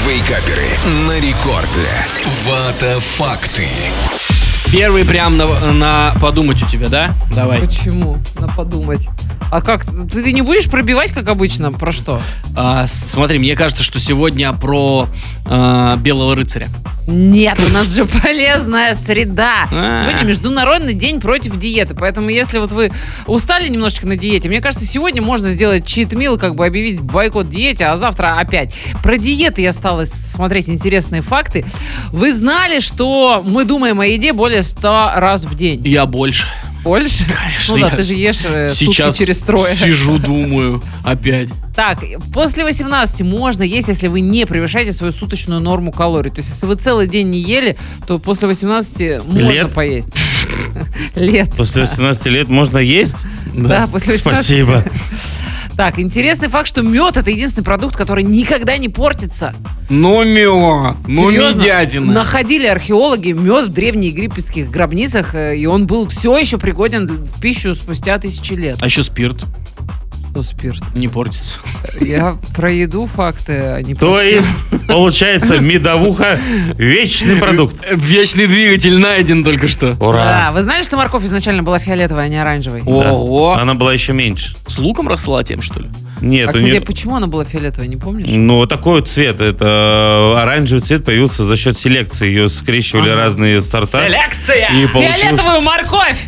Вейкаперы на рекорде. Вата факты. Первый прям на подумать у тебя, да? Давай. Почему? На подумать. А как? Ты не будешь пробивать, как обычно? Про что? Смотри, мне кажется, что сегодня про Белого рыцаря. Нет, у нас же полезная среда. Сегодня Международный день против диеты. Поэтому если вот вы устали немножечко на диете, мне кажется, сегодня можно сделать чит-мил, как бы объявить бойкот диете, а завтра опять. Про диеты я стала смотреть интересные факты. Вы знали, что мы думаем о еде более 100 раз в день? Я больше. Больше? Конечно. Ну да, ты же ешь сейчас сутки через трое. Сижу, думаю, опять. Так, после 18 можно есть, если вы не превышаете свою суточную норму калорий. То есть, если вы целый день не ели, то после 18 можно поесть. Лет. После 18 лет можно есть? Да, после 18. Спасибо. Так, интересный факт, что мед — это единственный продукт, который никогда не портится. Ну, медятина. Находили археологи мед в древнеегипетских гробницах, и он был все еще пригоден в пищу спустя 1000 лет. А еще спирт. Что спирт? Не портится. Я про еду факты, а не про То спирт. есть, получается, медовуха — вечный продукт. Вечный двигатель найден только что. Да, Ура! вы знали, что морковь изначально была фиолетовая, а не оранжевой? Ого. Она была еще меньше. С луком росла тем, что ли? Нет, А, у кстати, нее... почему она была фиолетовая, не помнишь? Ну, вот такой вот цвет. Это оранжевый цвет появился за счет селекции. Ее скрещивали разные сорта. Селекция! И получилось... Фиолетовую морковь!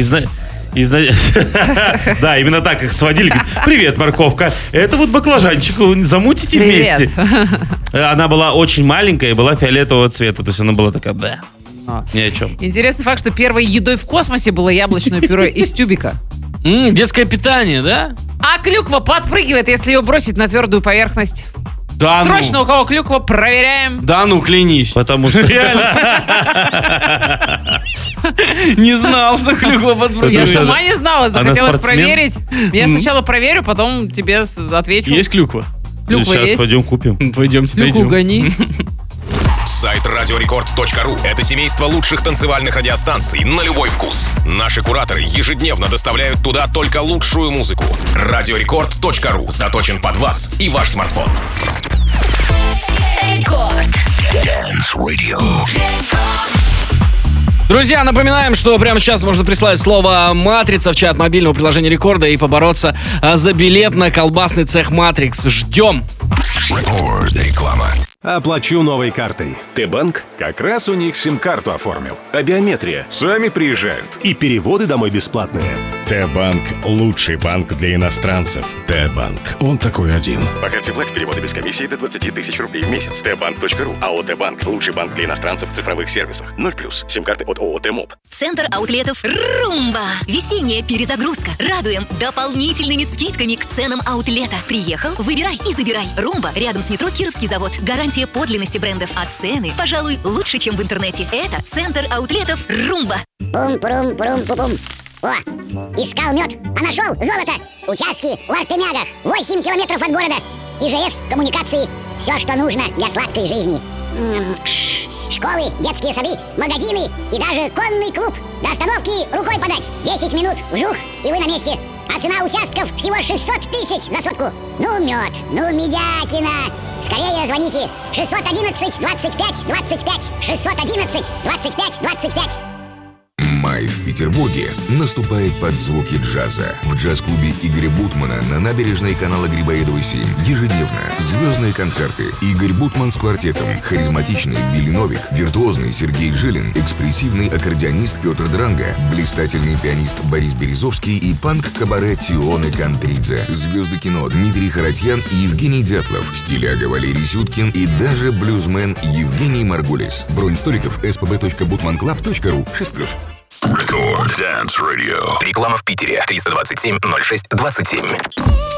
Да, именно так их сводили. Говорит, привет, морковка. Это вот баклажанчик. Замутите Привет. вместе. Она была очень маленькая и была фиолетового цвета. То есть она была такая, да, ни о чем. Интересный факт, что первой едой в космосе было яблочное пюре из тюбика. Детское питание, да? А клюква подпрыгивает, если ее бросить на твердую поверхность. Да Срочно, у кого клюква, проверяем. Да ну, клянись. Потому что... Не знал, что клюква Я подпрыгивает. сама не знала, захотелось спортсмен? проверить. Я сначала проверю, потом тебе отвечу. Есть клюква? Клюква Сейчас есть. пойдем купим. Пойдемте Клюкву найдем. гони. Сайт радиорекорд.ру – это семейство лучших танцевальных радиостанций на любой вкус. Наши кураторы ежедневно доставляют туда только лучшую музыку. Радиорекорд.ру заточен под вас и ваш смартфон. Рекорд. Dance Radio. Друзья, напоминаем, что прямо сейчас можно прислать слово «Матрица» в чат мобильного приложения Рекорда и побороться за билет на колбасный цех «Матрикс». Ждем! Реклама. Оплачу новой картой. Т-банк? Как раз у них сим-карту оформил. А биометрия? Сами приезжают. И переводы домой бесплатные. Т-банк – лучший банк для иностранцев. Т-банк. Он такой один. По карте Black переводы без комиссии до 20 тысяч рублей в месяц. Тбанк.ру. АО Т-банк. Лучший банк для иностранцев в цифровых сервисах. 0+. Сим-карты от ООО Т-моб. Центр аутлетов «Румба». Весенняя перезагрузка. Радуем дополнительными скидками к ценам аутлета. Приехал? Выбирай и забирай. «Румба» рядом с метро Кировский завод. Гарантия подлинности брендов. А цены, пожалуй, лучше, чем в интернете. Это Центр аутлетов «Румба». Пум-пум-пум-пум-пум. О, искал мед, а нашел золото. Участки в Артемягах, 8 километров от города. ИЖС, коммуникации, все, что нужно для сладкой жизни. Школы, детские сады, магазины и даже конный клуб. До остановки рукой подать. 10 минут, вжух, и вы на месте. А цена участков всего 600 тысяч за сотку. Ну, мед, ну, медятина. Скорее звоните. 611 25 25. 611 25 25. Май в Петербурге наступает под звуки джаза. В джаз-клубе Игоря Бутмана на набережной канала Грибоедова 7 ежедневно звездные концерты. Игорь Бутман с квартетом, харизматичный Билли Новик, виртуозный Сергей Жилин, экспрессивный аккордеонист Петр Дранга, блистательный пианист Борис Березовский и панк-кабаре Тионе Кантридзе. Звезды кино Дмитрий Харатьян и Евгений Дятлов, стиляга Валерий Сюткин и даже блюзмен Евгений Маргулис. Бронь столиков spb.butmanclub.ru 6+. Рекорд Dance Radio. Реклама в Питере. 327 06 27.